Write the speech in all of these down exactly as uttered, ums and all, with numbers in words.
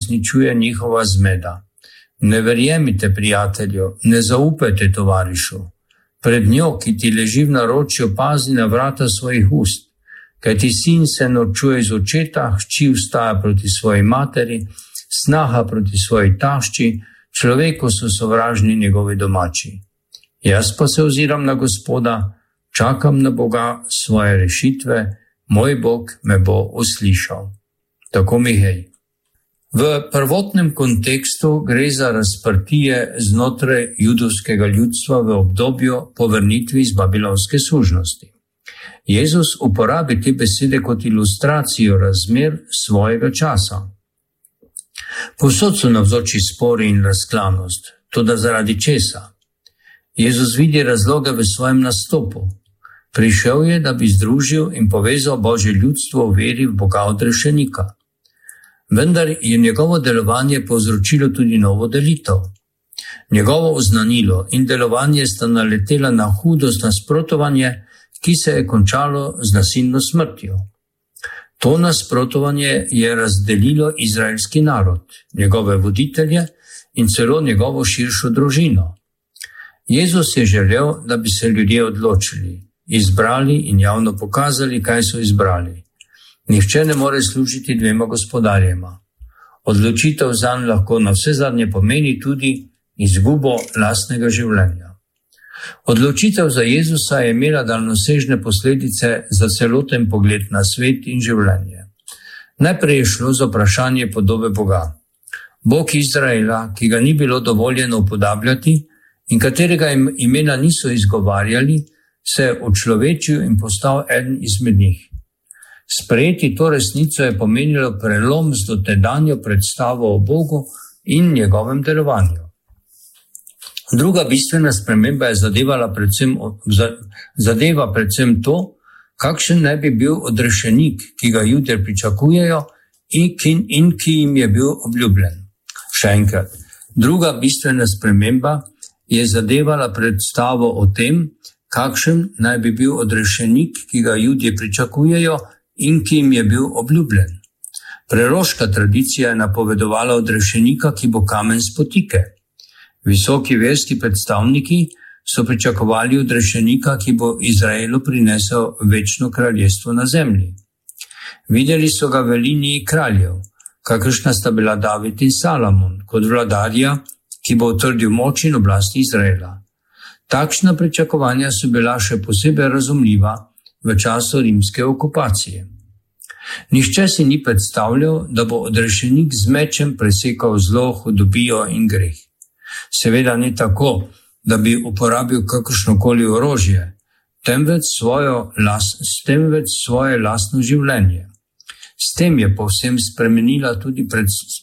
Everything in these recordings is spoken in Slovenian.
uresničuje njihova zmeda. Ne verjemite prijatelju, ne zaupajte tovarišu. Pred njo, ki ti leži v naročju, pazi na vrata svojih ust, kajti sin se norčuje iz očeta, hči vstaja proti svoji materi, snaha proti svoji tašči, človeku so sovražni njegovi domači. Jaz pa se oziram na Gospoda, čakam na Boga svoje rešitve, moj Bog me bo uslišal. Tako Mihej. V prvotnem kontekstu gre za razprtije znotraj judovskega ljudstva v obdobju po vrnitvi iz babilonske služnosti. Jezus uporabi te besede kot ilustracijo razmer svojega časa. Povsod so navzoči spori in razklanost, toda zaradi česa? Jezus vidi razloge v svojem nastopu. Prišel je, da bi združil in povezal Božje ljudstvo v veri v Boga odrešenika. Vendar je njegovo delovanje povzročilo tudi novo delitev. Njegovo oznanilo in delovanje sta naletela na hudost nasprotovanje, ki se je končalo z nasilno smrtjo. To nasprotovanje je razdelilo izraelski narod, njegove voditelje in celo njegovo širšo družino. Jezus je želel, da bi se ljudje odločili, izbrali in javno pokazali, kaj so izbrali. Nihče ne more služiti dvema gospodarjema. Odločitev zanj lahko na vse zadnje pomeni tudi izgubo lastnega življenja. Odločitev za Jezusa je imela daljnosežne posledice za celoten pogled na svet in življenje. Najprej je šlo za vprašanje podobe Boga. Bog Izraela, ki ga ni bilo dovoljeno upodabljati in katerega imena niso izgovarjali, se je učlovečil in postal eden izmed njih. Sprejeti to resnico je pomenilo prelom z dotedanjo predstavo o Bogu in njegovem delovanju. Druga bistvena sprememba je zadevala predvsem, zadeva predvsem to, kakšen naj bi bil odrešenik, ki ga Judje pričakujejo in ki, in ki jim je bil obljubljen. Še enkrat, druga bistvena sprememba je zadevala predstavo o tem, kakšen naj bi bil odrešenik, ki ga Judje pričakujejo in ki jim je bil obljubljen. Preroška tradicija je napovedovala odrešenika, ki bo kamen spotike. Visoki verski predstavniki so pričakovali odrešenika, ki bo Izraelu prinesel večno kraljestvo na zemlji. Videli so ga v liniji kraljev, kakršna sta bila David in Salomon, kot vladarja, ki bo utrdil moč in oblast Izraela. Takšna pričakovanja so bila še posebej razumljiva v času rimske okupacije. Nihče si ni predstavljal, da bo odrešenik z mečem presekal zlo, hudobijo in greh. Seveda ni tako, da bi uporabil kakršnokoli orožje, temveč, svojo, temveč svoje lastno življenje. S tem je povsem spremenila tudi pred...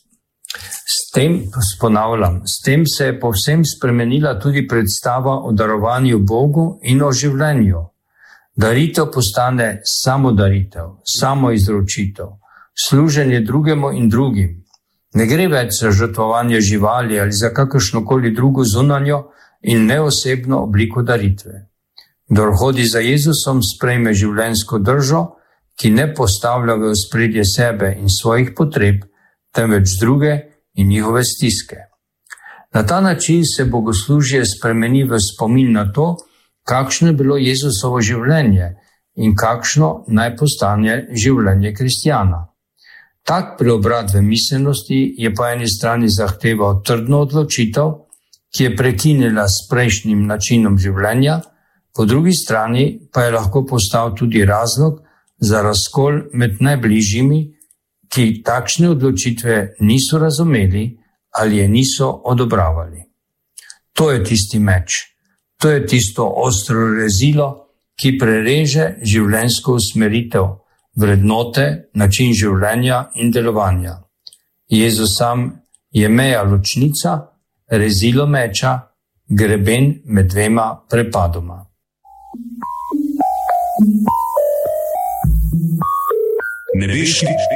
S tem, ponavljam, s tem se je povsem spremenila tudi predstava o darovanju Bogu in o življenju. Daritev postane samodaritev, samoizročitev, služenje drugemu in drugim. Ne gre več za žrtvovanje živali ali za kakršnokoli drugo zunanjo in neosebno obliko daritve. Kdor hodi za Jezusom, sprejme življenjsko držo, ki ne postavlja v ospredje sebe in svojih potreb, temveč druge in njihove stiske. Na ta način se bogoslužje spremeni v spomin na to, kakšno je bilo Jezusovo življenje in kakšno naj postane življenje kristjana. Tak preobrat v miselnosti je po eni strani zahteval trdno odločitev, ki je prekinila s prejšnjim načinom življenja, po drugi strani pa je lahko postal tudi razlog za razkol med najbližjimi, ki takšne odločitve niso razumeli ali je niso odobravali. To je tisti meč, to je tisto ostro rezilo, ki prereže življenjsko usmeritev, vrednote, način življenja in delovanja. Jezus sam je meja ločnica, rezilo meča, greben med dvema prepadoma. Nebeški